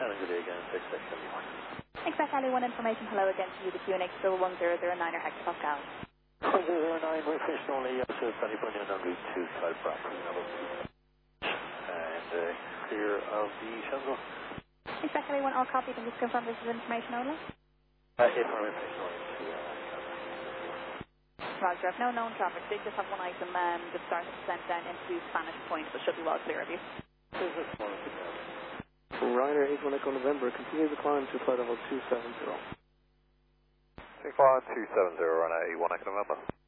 Shannon, good day again, 6671. Exact Ali 1 information, hello again to you, the QNX 1009 or hectopascal. 1009, we're finished only, yes, California on route to Cloud Bravo, and clear of the Shannon. Exact Ali 1, all copied, and just confirm this is information only? Information only to Roger, I've no known traffic, they just have one item, just started to descent down into Spanish Point, but should be well clear of you. Ryder 81 Echo November, continue the climb to flight level 270. Take flight 270 on 81 Echo November.